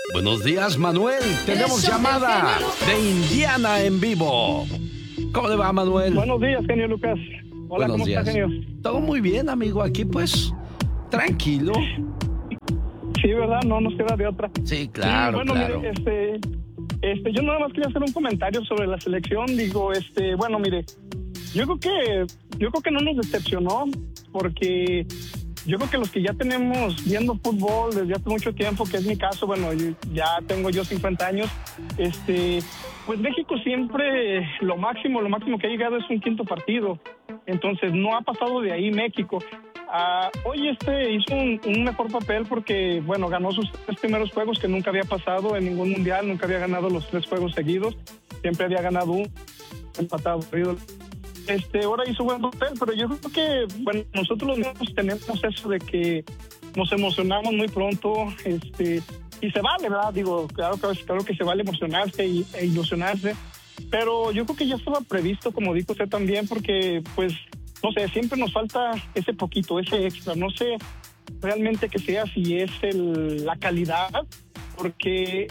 Buenos días, Manuel. Tenemos llamada de Indiana en vivo. ¿Cómo le va, Manuel? Buenos días, genio Lucas. Hola, Buenos ¿cómo días. está, genio? Todo muy bien, amigo. Aquí, pues, tranquilo. Sí, ¿verdad? No nos queda de otra. Sí, claro, bueno, claro. Mire, yo nada más quería hacer un comentario sobre la selección. Digo, bueno, mire, yo creo que no nos decepcionó, porque yo creo que los que ya tenemos viendo fútbol desde hace mucho tiempo, que es mi caso, bueno, ya tengo yo 50 años, pues México siempre lo máximo que ha llegado es un quinto partido. Entonces no ha pasado de ahí México. Hoy hizo un mejor papel porque, bueno, ganó sus 3 primeros juegos, que nunca había pasado en ningún mundial, nunca había ganado los 3 juegos seguidos, siempre había ganado un empatado. Ahora hizo buen papel, pero yo creo que, bueno, nosotros los niños tenemos eso de que nos emocionamos muy pronto, y se vale, ¿verdad? Digo, claro que se vale emocionarse e ilusionarse, pero yo creo que ya estaba previsto, como dijo usted también, porque, pues, no sé, siempre nos falta ese poquito, ese extra. No sé realmente que sea si es la calidad, porque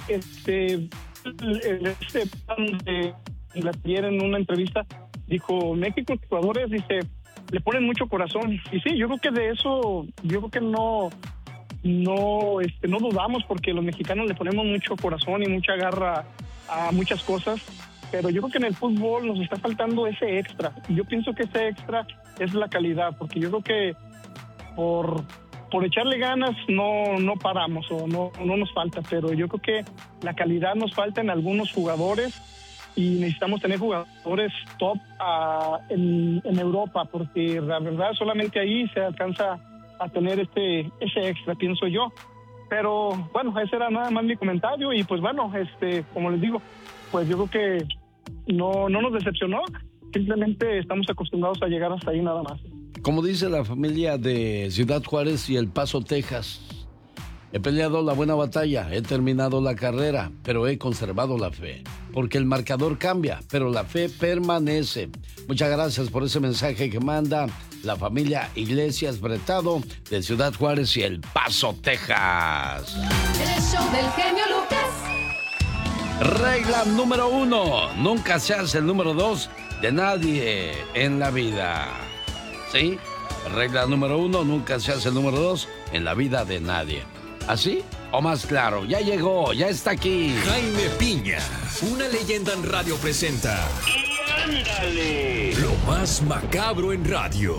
en una entrevista dijo, México, los jugadores, dice, le ponen mucho corazón. Y sí, yo creo que de eso, yo creo que no dudamos, porque los mexicanos le ponemos mucho corazón y mucha garra a muchas cosas, pero yo creo que en el fútbol nos está faltando ese extra. Y yo pienso que ese extra es la calidad, porque yo creo que por echarle ganas no paramos, o no nos falta, pero yo creo que la calidad nos falta en algunos jugadores, y necesitamos tener jugadores top en Europa, porque la verdad solamente ahí se alcanza a tener ese extra, pienso yo. Pero bueno, ese era nada más mi comentario, y pues bueno, como les digo, pues yo creo que no nos decepcionó, simplemente estamos acostumbrados a llegar hasta ahí nada más. Como dice la familia de Ciudad Juárez y El Paso, Texas, he peleado la buena batalla, he terminado la carrera, pero he conservado la fe, porque el marcador cambia, pero la fe permanece. Muchas gracias por ese mensaje que manda la familia Iglesias Bretado de Ciudad Juárez y El Paso, Texas. El show del genio Lucas. Regla número 1, nunca seas el número 2 de nadie en la vida. ¿Sí? Regla número 1, nunca seas el número 2 en la vida de nadie. ¿Así o más claro? Ya llegó, ya está aquí. Jaime Piña, una leyenda en radio presenta. ¡Y ándale! Lo más macabro en radio.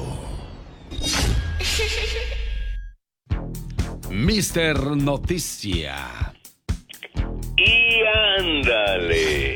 Mister Noticia. ¡Y ándale!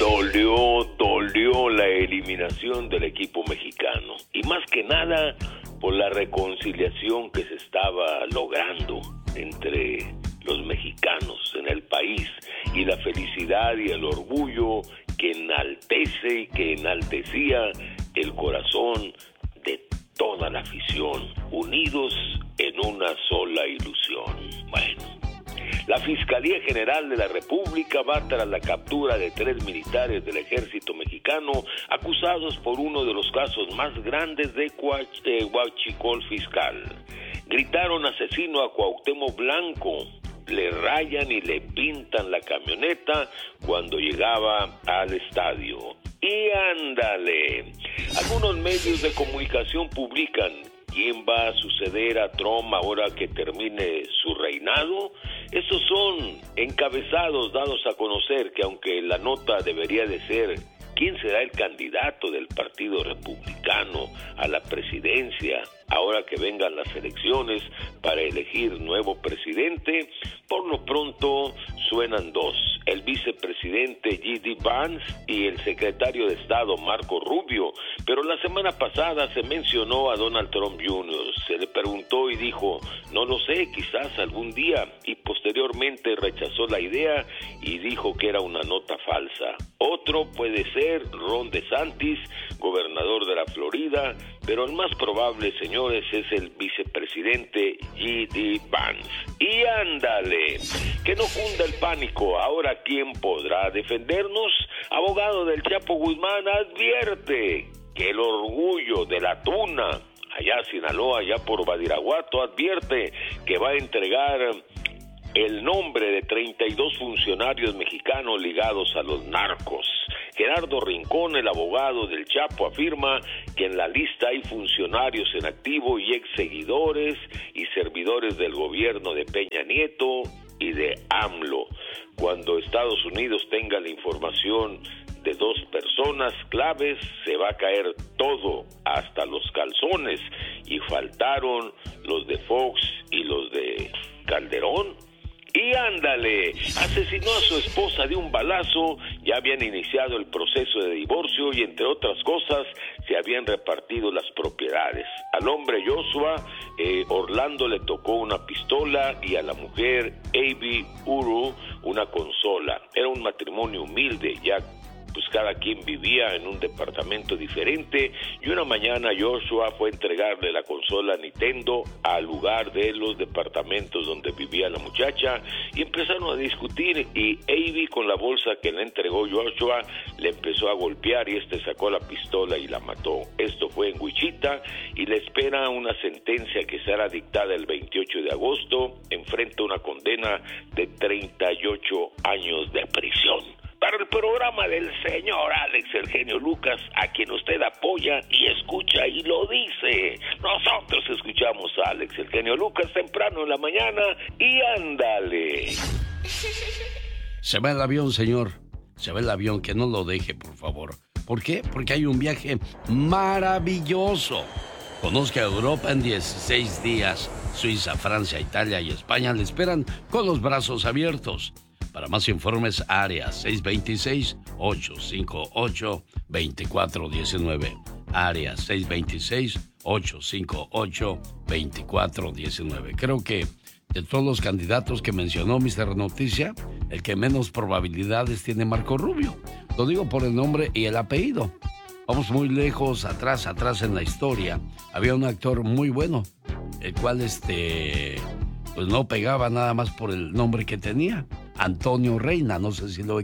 Dolió la eliminación del equipo mexicano. Y más que nada por la reconciliación que se estaba logrando entre los mexicanos en el país, y la felicidad y el orgullo que enaltece y que enaltecía el corazón de toda la afición, unidos en una sola ilusión. Bueno, la Fiscalía General de la República va tras la captura de 3 militares del ejército mexicano acusados por uno de los casos más grandes de huachicol fiscal. Gritaron asesino a Cuauhtémoc Blanco, le rayan y le pintan la camioneta cuando llegaba al estadio. Y ándale, algunos medios de comunicación publican quién va a suceder a Trump ahora que termine su reinado. Estos son encabezados dados a conocer, que aunque la nota debería de ser quién será el candidato del Partido Republicano a la presidencia ahora que vengan las elecciones para elegir nuevo presidente, por lo pronto suenan dos: el vicepresidente J.D. Vance y el secretario de Estado Marco Rubio. Pero la semana pasada se mencionó a Donald Trump Jr., se le preguntó y dijo, no lo sé, quizás algún día, y posteriormente rechazó la idea y dijo que era una nota falsa. Otro puede ser Ron DeSantis, gobernador de la Florida, pero el más probable, señores, es el vicepresidente J.D. Vance. Y ándale, que no cunda el pánico. Ahora, ¿quién podrá defendernos? Abogado del Chapo Guzmán advierte que el orgullo de la tuna, allá Sinaloa, allá por Badiraguato, advierte que va a entregar el nombre de 32 funcionarios mexicanos ligados a los narcos. Gerardo Rincón, el abogado del Chapo, afirma que en la lista hay funcionarios en activo y ex seguidores y servidores del gobierno de Peña Nieto y de AMLO. Cuando Estados Unidos tenga la información de 2 personas claves, se va a caer todo, hasta los calzones, y faltaron los de Fox y los de Calderón. Y ándale, asesinó a su esposa de un balazo, ya habían iniciado el proceso de divorcio y entre otras cosas se habían repartido las propiedades. Al hombre Joshua, Orlando le tocó una pistola y a la mujer Avi Uru una consola. Era un matrimonio humilde, ya pues cada quien vivía en un departamento diferente, y una mañana Joshua fue a entregarle la consola Nintendo al lugar de los departamentos donde vivía la muchacha, y empezaron a discutir, y Avi, con la bolsa que le entregó Joshua, le empezó a golpear y sacó la pistola y la mató. Esto fue en Wichita, y le espera una sentencia que será dictada el 28 de agosto, enfrenta una condena de 38 años de prisión. Para el programa del señor Alex el Genio Lucas, a quien usted apoya y escucha y lo dice. Nosotros escuchamos a Alex el Genio Lucas temprano en la mañana y ándale. Se va el avión, señor. Se va el avión, que no lo deje, por favor. ¿Por qué? Porque hay un viaje maravilloso. Conozca Europa en 16 días. Suiza, Francia, Italia y España le esperan con los brazos abiertos. Para más informes, área 626-858-2419. Área 626-858-2419. Creo que de todos los candidatos que mencionó Mr. Noticia, el que menos probabilidades tiene Marco Rubio. Lo digo por el nombre y el apellido. Vamos muy lejos, atrás en la historia. Había un actor muy bueno, el cual pues no pegaba nada más por el nombre que tenía. Antonio Reina, no sé si lo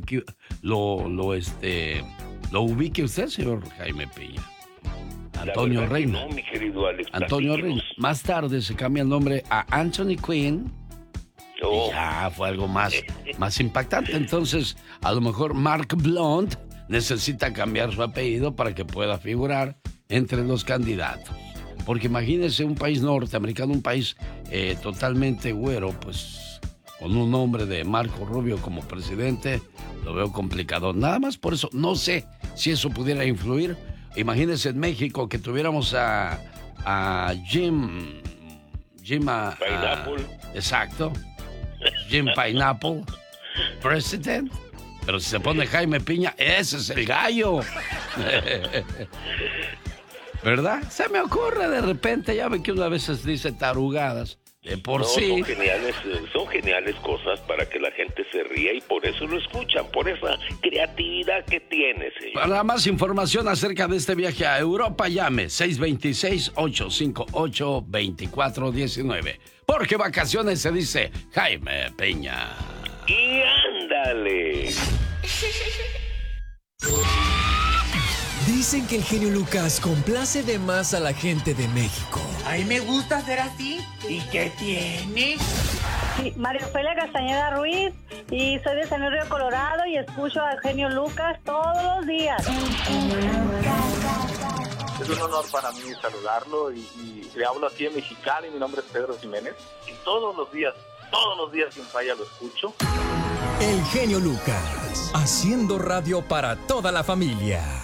ubique usted, señor Jaime Piña. Antonio Reina. No, mi querido Alex. Antonio Reina. Más tarde se cambia el nombre a Anthony Quinn. Oh. Y ya fue algo más impactante. Entonces, a lo mejor Mark Blount necesita cambiar su apellido para que pueda figurar entre los candidatos. Porque imagínese un país norteamericano, un país totalmente güero, pues con un nombre de Marco Rubio como presidente, lo veo complicado. Nada más por eso, no sé si eso pudiera influir. Imagínense en México que tuviéramos a Jim Pineapple. Exacto. Jim Pineapple, president. Pero si se pone Jaime Piña, ese es el gallo. ¿Verdad? Se me ocurre de repente, ya ve que uno a veces dice tarugadas. De por sí. Son geniales cosas para que la gente se ría y por eso lo escuchan, por esa creatividad que tiene, señor. Para más información acerca de este viaje a Europa, llame 626-858-2419. Porque vacaciones se dice Jaime Peña. Y ándale. Dicen que el genio Lucas complace de más a la gente de México. A mí me gusta ser así. ¿Y qué tiene? Sí, María Ofelia Castañeda Ruiz, y soy de San Luis Río Colorado y escucho al genio Lucas todos los días. Es un honor para mí saludarlo y le hablo aquí en Mexicali. Mi nombre es Pedro Jiménez y todos los días sin falla lo escucho. El genio Lucas, haciendo radio para toda la familia.